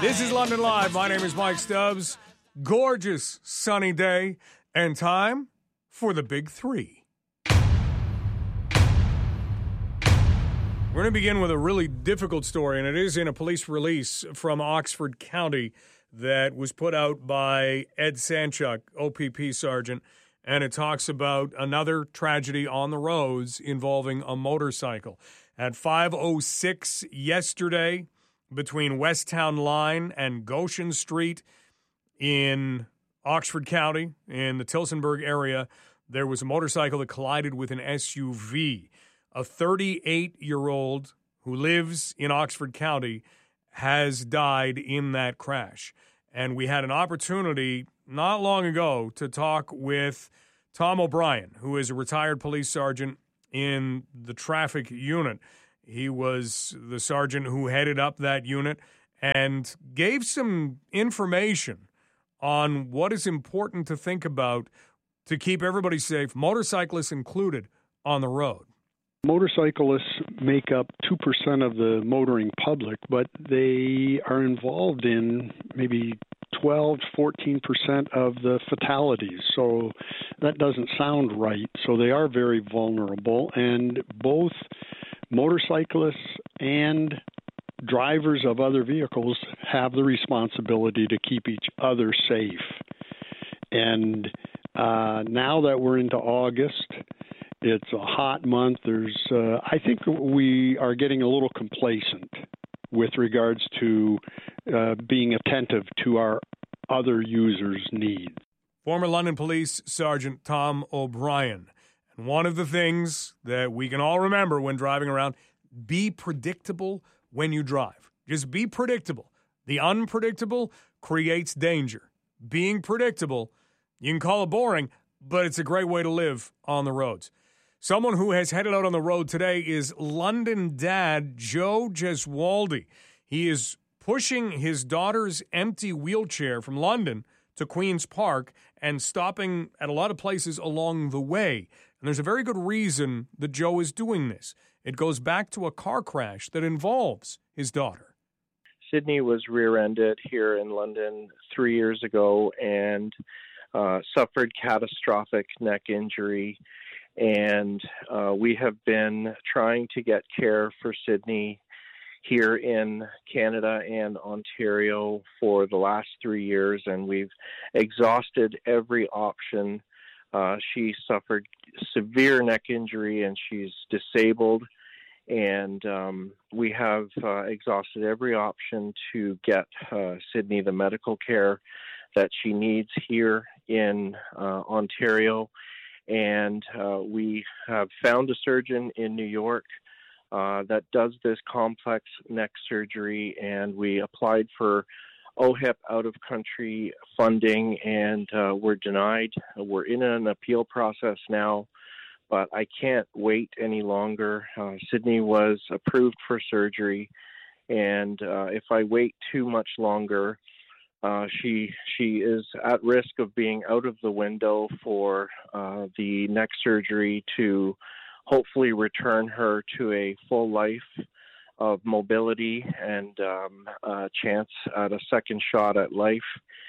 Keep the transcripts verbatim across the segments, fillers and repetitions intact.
This is London Live. My name is Mike Stubbs. Gorgeous sunny day and time for the Big Three. We're going to begin with a really difficult story, and it is in a police release from Oxford County that was put out by Ed Sanchuk, O P P Sergeant, and it talks about another tragedy on the roads involving a motorcycle. At five oh six yesterday, between Westtown Line and Goshen Street in Oxford County, in the Tillsonburg area, there was a motorcycle that collided with an S U V. A thirty-eight-year-old who lives in Oxford County has died in that crash. And we had an opportunity not long ago to talk with Tom O'Brien, who is a retired police sergeant in the traffic unit. He was the sergeant who headed up that unit and gave some information on what is important to think about to keep everybody safe, motorcyclists included, on the road. Motorcyclists make up two percent of the motoring public, but they are involved in maybe twelve to fourteen percent of the fatalities. So that doesn't sound right. So they are very vulnerable, and both motorcyclists and drivers of other vehicles have the responsibility to keep each other safe. And uh, now that we're into August, it's a hot month. There's, uh, I think we are getting a little complacent with regards to uh, being attentive to our other users' needs. Former London Police Sergeant Tom O'Brien. And one of the things that we can all remember when driving around, be predictable when you drive. Just be predictable. The unpredictable creates danger. Being predictable, you can call it boring, but it's a great way to live on the roads. Someone who has headed out on the road today is London dad Joe Gesualdi. He is pushing his daughter's empty wheelchair from London to Queen's Park and stopping at a lot of places along the way. And there's a very good reason that Joe is doing this. It goes back to a car crash that involves his daughter. Sydney was rear-ended here in London three years ago and uh, suffered catastrophic neck injury. And uh, we have been trying to get care for Sydney here in Canada and Ontario for the last three years, and we've exhausted every option. Uh, she suffered severe neck injury, and she's disabled, and um, we have uh, exhausted every option to get uh, Sydney the medical care that she needs here in uh, Ontario. And uh, we have found a surgeon in New York uh, that does this complex neck surgery, and we applied for O H I P out-of-country funding, and uh, we're denied. We're in an appeal process now, but I can't wait any longer. Uh, Sydney was approved for surgery, and uh, if I wait too much longer, Uh, she she is at risk of being out of the window for uh, the neck surgery to hopefully return her to a full life of mobility and um, a chance at a second shot at life.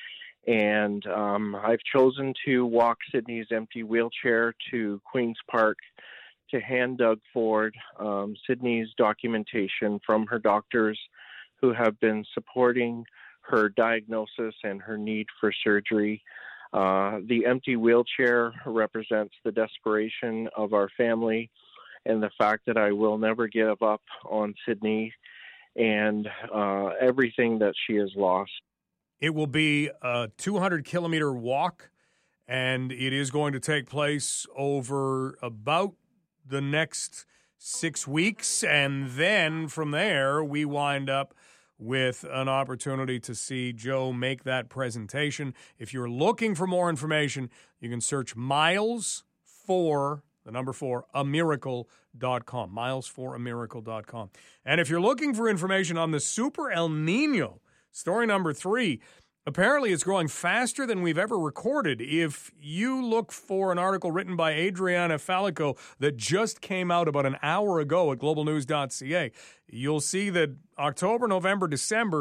And um, I've chosen to walk Sydney's empty wheelchair to Queen's Park to hand Doug Ford um, Sydney's documentation from her doctors who have been supporting her diagnosis and her need for surgery. Uh, the empty wheelchair represents the desperation of our family and the fact that I will never give up on Sydney and uh, everything that she has lost. It will be a two hundred kilometer walk, and it is going to take place over about the next six weeks. And then from there, we wind up with an opportunity to see Joe make that presentation. If you're looking for more information, you can search Miles for, the number four, a miracle dot com, miles for a miracle dot com. And if you're looking for information on the Super El Nino, story number three, apparently it's growing faster than we've ever recorded. If you look for an article written by Adriana Falico that just came out about an hour ago at global news dot c a, you'll see that October, November, December,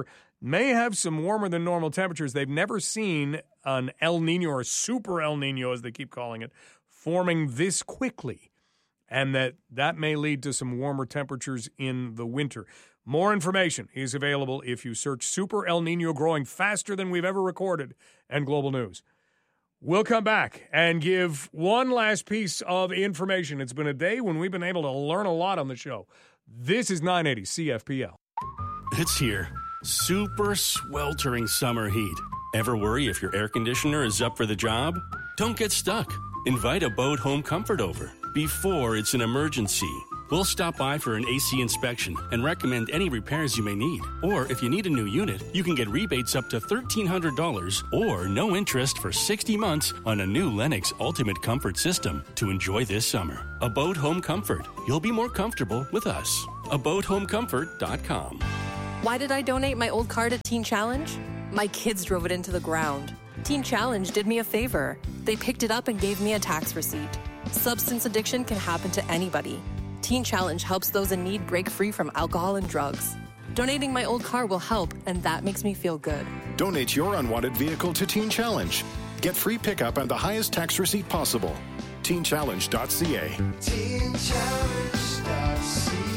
may have some warmer than normal temperatures. They've never seen an El Nino or super El Nino, as they keep calling it, forming this quickly, and that that may lead to some warmer temperatures in the winter. More information is available if you search Super El Nino growing faster than we've ever recorded and Global News. We'll come back and give one last piece of information. It's been a day when we've been able to learn a lot on the show. This is nine eighty C F P L. It's here. Super sweltering summer heat. Ever worry if your air conditioner is up for the job? Don't get stuck. Invite Abode Home Comfort over before it's an emergency. We'll stop by for an A C inspection and recommend any repairs you may need. Or if you need a new unit, you can get rebates up to thirteen hundred dollars or no interest for sixty months on a new Lennox Ultimate Comfort System to enjoy this summer. Abode Home Comfort. You'll be more comfortable with us. abode home comfort dot com. Why did I donate my old car to Teen Challenge? My kids drove it into the ground. Teen Challenge did me a favor. They picked it up and gave me a tax receipt. Substance addiction can happen to anybody. Teen Challenge helps those in need break free from alcohol and drugs. Donating my old car will help, and that makes me feel good. Donate your unwanted vehicle to Teen Challenge. Get free pickup and the highest tax receipt possible. teen challenge dot c a. teen challenge dot c a.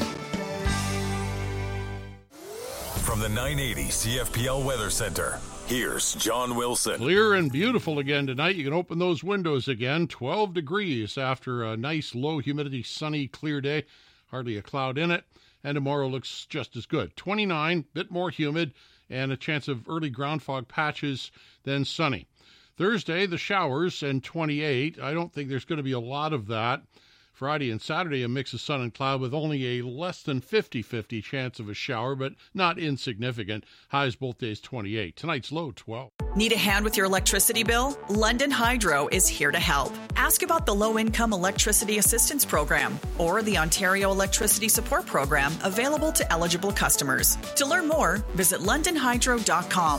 From the nine eighty C F P L Weather Center, here's John Wilson. Clear and beautiful again tonight. You can open those windows again. twelve degrees after a nice low humidity, sunny, clear day. Hardly a cloud in it. And tomorrow looks just as good. twenty-nine, bit more humid, and a chance of early ground fog patches, then sunny. Thursday, the showers, and twenty-eight. I don't think there's going to be a lot of that. Friday and Saturday, a mix of sun and cloud with only a less than fifty-fifty chance of a shower, but not insignificant. Highs both days twenty-eight. Tonight's low twelve. Need a hand with your electricity bill? London Hydro is here to help. Ask about the Low-Income Electricity Assistance Program or the Ontario Electricity Support Program available to eligible customers. To learn more, visit london hydro dot com.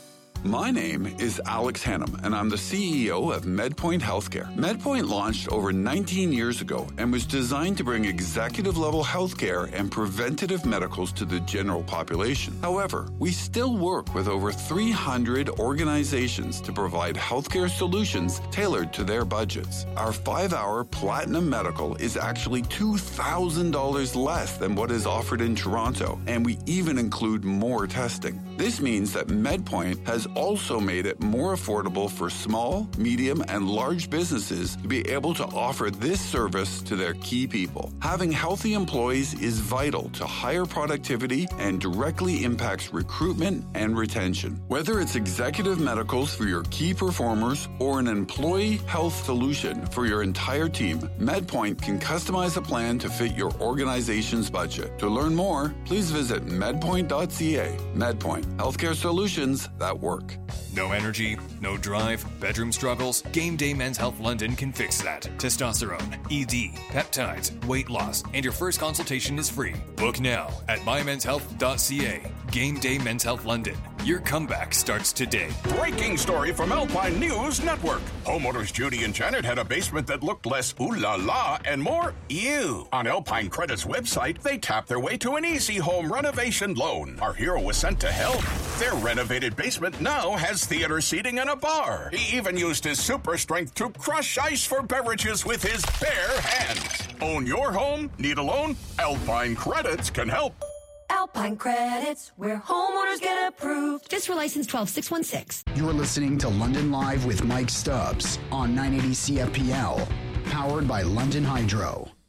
My name is Alex Hannum, and I'm the C E O of MedPoint Healthcare. MedPoint launched over nineteen years ago and was designed to bring executive-level healthcare and preventative medicals to the general population. However, we still work with over three hundred organizations to provide healthcare solutions tailored to their budgets. Our five-hour Platinum Medical is actually two thousand dollars less than what is offered in Toronto, and we even include more testing. This means that MedPoint has also made it more affordable for small, medium, and large businesses to be able to offer this service to their key people. Having healthy employees is vital to higher productivity and directly impacts recruitment and retention. Whether it's executive medicals for your key performers or an employee health solution for your entire team, MedPoint can customize a plan to fit your organization's budget. To learn more, please visit medpoint dot c a. MedPoint, healthcare solutions that work. No energy, no drive, bedroom struggles? Game Day Men's Health London can fix that. Testosterone, E D, peptides, weight loss, and your first consultation is free. Book now at my mens health dot c a. Game Day Men's Health London. Your comeback starts today. Breaking story from Alpine News Network. Homeowners Judy and Janet had a basement that looked less ooh la la and more ew. On Alpine Credit's website, they tapped their way to an easy home renovation loan. Our hero was sent to help. Their renovated basement now has theater seating and a bar. He even used his super strength to crush ice for beverages with his bare hands. Own your home? Need a loan? Alpine Credits can help. Alpine Credits, where homeowners get approved. Fiscal license twelve six one six. You're listening to London Live with Mike Stubbs on nine eighty C F P L, powered by London Hydro.